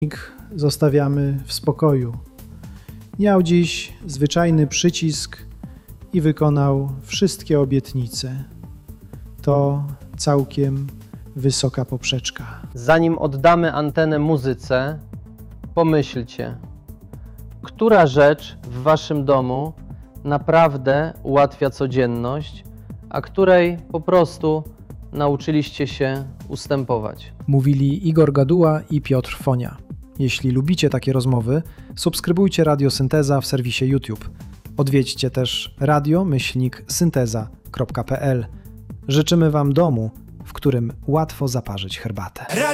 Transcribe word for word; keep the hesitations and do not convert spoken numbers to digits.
Zostawiamy w spokoju. Miał dziś zwyczajny przycisk i wykonał wszystkie obietnice. To całkiem wysoka poprzeczka. Zanim oddamy antenę muzyce, pomyślcie, która rzecz w waszym domu naprawdę ułatwia codzienność, a której po prostu nauczyliście się ustępować. Mówili Igor Gaduła i Piotr Fonia. Jeśli lubicie takie rozmowy, subskrybujcie Radio Synteza w serwisie YouTube. Odwiedźcie też radio myślnik synteza kropka p l. Życzymy Wam domu, w którym łatwo zaparzyć herbatę.